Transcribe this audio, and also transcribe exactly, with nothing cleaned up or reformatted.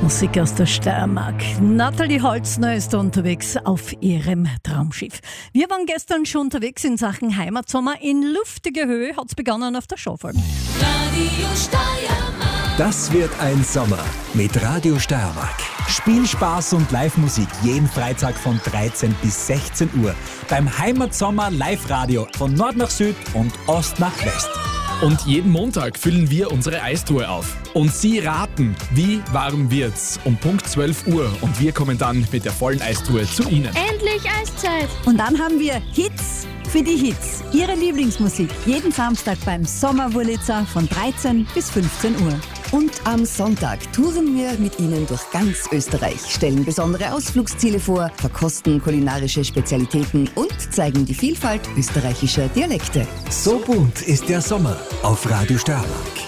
Musik aus der Steiermark. Nathalie Holzner ist unterwegs auf ihrem Traumschiff. Wir waren gestern schon unterwegs in Sachen Heimatsommer. In luftiger Höhe hat es begonnen auf der Schaufelm. Radio Steiermark. Das wird ein Sommer mit Radio Steiermark. Spiel, Spaß und Live-Musik jeden Freitag von dreizehn bis sechzehn Uhr. Beim Heimatsommer Live-Radio von Nord nach Süd und Ost nach West. Und jeden Montag füllen wir unsere Eistruhe auf. Und Sie raten, wie warm wird's um Punkt zwölf Uhr. Und wir kommen dann mit der vollen Eistruhe zu Ihnen. Endlich Eiszeit. Und dann haben wir Hits für die Hits. Ihre Lieblingsmusik. Jeden Samstag beim Sommerwurlitzer von dreizehn bis fünfzehn Uhr. Und am Sonntag touren wir mit Ihnen durch ganz Österreich, stellen besondere Ausflugsziele vor, verkosten kulinarische Spezialitäten und zeigen die Vielfalt österreichischer Dialekte. So bunt ist der Sommer auf Radio Steiermark.